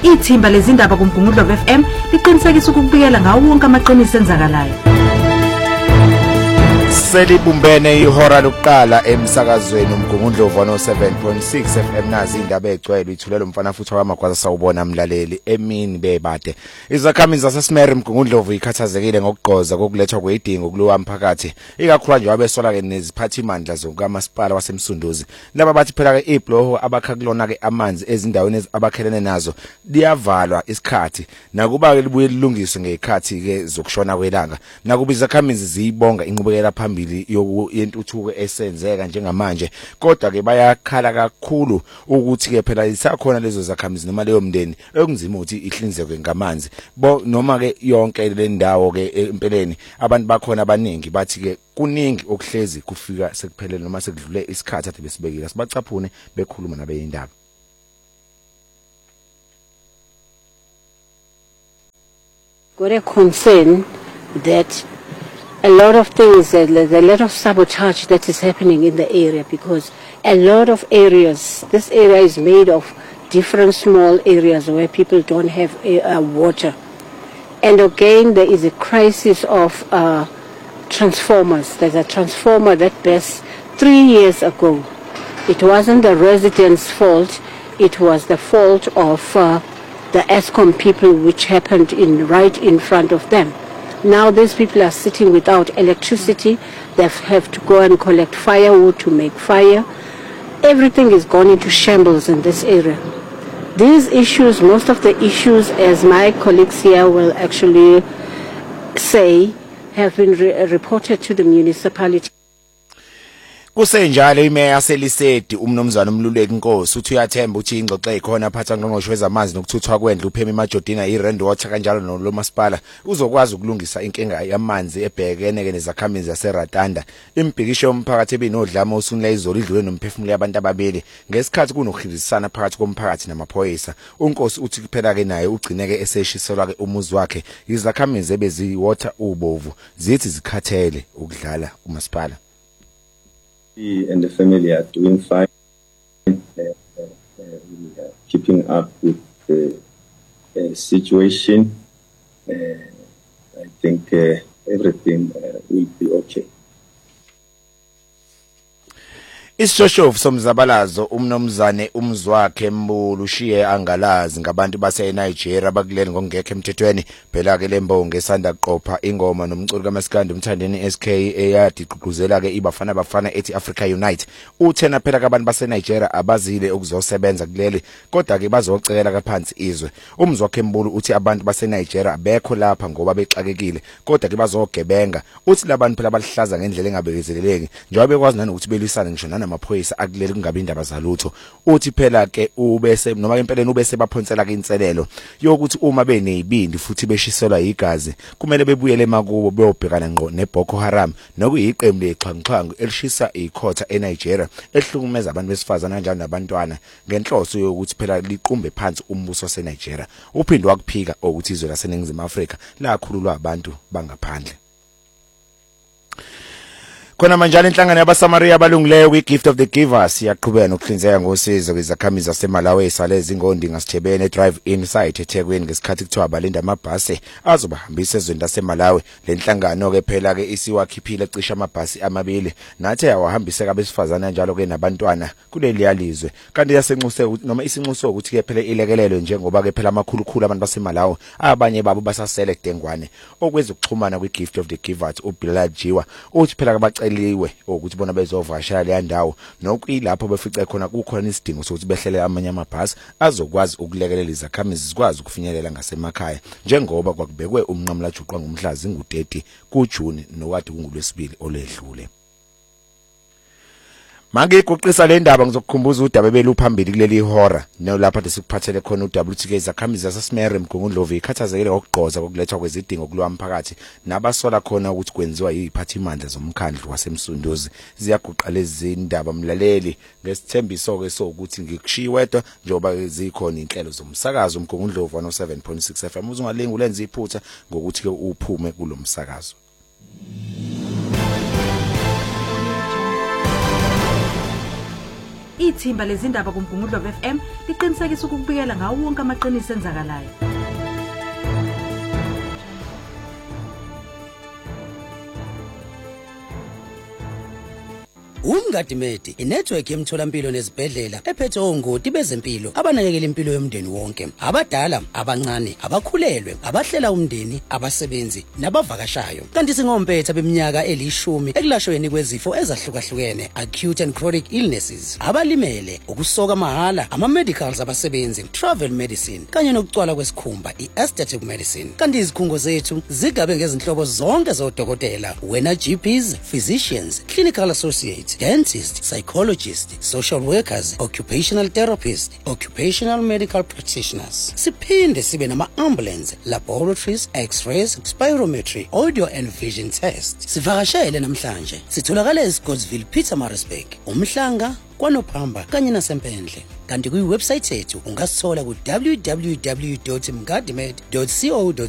ithimba lezindaba kuMgungundlovu FM liqinisekisa ukubikela ngawo wonke amaqiniso enzakalayo. Selibumbene ihora lokuqala emsakazweni uMgungundlovu 107.6 FM nazi indaba egcwele ithulelo mfana futhi wamagwaza sawubona mlaleli emini bebade. Izakhamizi zaseSmere uMgungundlovu ikhathazekile ngokugqoza kokulethwa kwedingo kulowa mphakathi ikakhulu nje wabesola ke neziphathimandla zokamasipala waseMsunduzi. Laba bathi phela ke ibloho abakha kulona ke amanzi ezindaweni abakhelene nazo liyavalwa isikhathi nakuba ke libuye lilungiswe ngekhathi ke zokushona kwelanga. Nakuba izakhamizi ziyibonga inqubekela phambili yentuthuko esenzeka njengamanje kodwa ke bayakhala kakhulu ukuthi ke phela isakhona lezo zakhamizi noma leyo mndeni ekunzima ukuthi ihlinzekwe ngamanzi noma ke yonke le ndawo ke empeleni abantu bakhona abaningi bathi ke kuningi okuhlezi kufika sekuphelele noma sekudlule isikhathi ade besibekile sibacaphune bekhuluma nabe indaba. Got a concern that a lot of things, there's a lot of sabotage that is happening in the area because a lot of areas, this area is made of different small areas where people don't have water. And again, there is a crisis of transformers. There's a transformer that burst 3 years ago. It wasn't the residents' fault, it was the fault of the ESCOM people, which happened right in front of them. Now these people are sitting without electricity. They have to go and collect firewood to make fire. Everything is gone into shambles in this area. These issues, most of the issues, as my colleagues here will actually say, have been reported to the municipality. Kusenjalo imeya yaseLisedi umnomzana umluleki Nkosi uthi uyathemba ukuthi ingxoxo ekhona phatha ngqongqoshe wezamanzi nokuthuthwa kwendlu uPhemi Majodina iRand Water kanjalo nolomasipala uzokwazi ukulungisa inkinga yamanzi ebhekene ke nezakhamizi yaseRatanda. Imbhikisho yomphakathi ebinodlama osunile izolo idlule nomphefumulo yabantu ababili ngesikhathi kunokuhilizana phakathi komphakathi namaphoyisa. uNkosi uthi kuphela ke naye ugcineke eseshiselwa ke umuzi wakhe izakhamizi ebezi water ubovu zithi zikhathele ukudlala umasipala. He and the family are doing fine, keeping up with the situation. I think everything will be okay. Isishoshovu somzabalazo umnomzane umzwakhe Mbulu ushiye angalazi ngabantu base Nigeria bakuleli ngongekho emthethweni phela ke lembonge esanda qopha ingoma nomculo kaMaskandi umthandeni SK eyadiqhuquzela ke ibafana bafana ethi Africa Unite. Uthena phela kabantu base Nigeria abazile ukuzosebenza kuleli kodwa ke bazocela kaphansi izwe. Umzwakhe Mbulu uthi abantu base Nigeria abekho lapha ngoba bexakekile kodwa ke bazogebenga. Uthi labantu phela balihlaza ngendlela engabekezeleleki njengoba bekwazi nanokuthi belisana ngisho amaphoyisa akuleli kungabe indaba zalutho. Uthi phela ke ubese noma empeleni ubese baphonsela ke inselelo yokuthi uma benezibindi futhi beshiselwa igazi kumele bebuyele emakubo beyobhekana ngqo neBoko Haram nokuyiqembu lexhwanguxhwangu elishisa ikhotha eNigeria ehlukumeza abantu besifazana kanjalo nabantwana ngenhloso yokuthi phela liqumbe phansi umbuso waseNigeria. Uphinde wakuphika ukuthi izwe laseNingizimu Afrika lakhululwa abantu bangaphandle. Khona manje inhlangano yabaSamaria abalungileyo kwiGift of the Givers yaqhubeka nokuhlinzeka ngosizo kwizakhamizi zaseMalawi esalezi ingondi ngaSithebene drive in site eThekwini ngesikhathi kuthiwa balinda amabhasi azobahambisa ezweni laseMalawi. Le nhlangano ke phela ke isiwakhiphile ecisha amabhasi amabili nathi yawahambiseka abesifazana njalo ke nabantwana kuleli yalizwe kanti yasenxuse noma isinxuso ukuthi ke phela ilekelelo njengoba ke phela amakhulukhulu abantu baseMalawi abanye babo basasele kudengwane okwezokuxhumana kwiGift of the Givers uBilal Jiwa uthi phela ke eliwe ukuthi bona bezovashaya le ndawo nokuyilapho befice khona kukhona isidingo sokuthi behlele amanye amabhasi azokwazi ukulekelela izakhamizi zikwazi ukufinyelela ngasemakhaya njengoba kwakubekwe umnqamla juqwa ngomhla zingu30 kuJuni nowadi kungulwesibili oledlule. Manje igoqisa le ndaba ngizokukhumbuza udaba beluphambili kuleli hora nelapha desikuphathele khona uWTK izakhamizi zaseSmere Mgungundlovu ikhathazekile ngokugqoza kokulethwa kwezidingo kulwa umphakathi nabasola khona ukuthi kwenziwa yiziphathimandla zomkhandlu waseMsunduzi. Ziyaguqa lezi ndaba mlaleli ngesithembiso ke sokuthi ngikushiya wedwa njengoba zikhona inhlelo zomsakazo Mgungundlovu 107.6 FM uzungalingi ulenza iphutha ngokuthi ke uphume kulomsakazo. Ithimba lezindaba kuMgungundlovu FM liqinisekisa ukubikela ngawo wonke amaqiniso enzakalayo. Umgadimedi inetwork yemtholampilo nezibhedlela ephethe ongoti bezempilo abanakekela impilo yomndeni wonke, abadala, abancane, abakhulelwe, abahlela umndeni, abasebenzi nabavakashayo. Kanti singompetha beminyaka elishumi ekulashweni kwezifo ezahlukahlukene, acute and chronic illnesses, abalimele, ukusoka mahala, ama-medicals abasebenzi, travel medicine kanye nokucwala kwesikhumba, i-aesthetic medicine. Kanti izikhungo zethu zigabe ngezinhlobo zonke zodokotela, wena GPs, physicians, clinical associates, dentists, psychologists, social workers, occupational therapists, occupational medical practitioners. Siphinde sibe nama-ambulance, laboratories, x-rays, spirometry, audio and vision tests. Sivakashele namhlanje. Sitholakala eScottsville, Pietermaritzburg, uMhlanga, KwaNophamba kanye naseMpendle. Kanti kuyi-website yethu ungasithola ku www.mgadimed.co.za.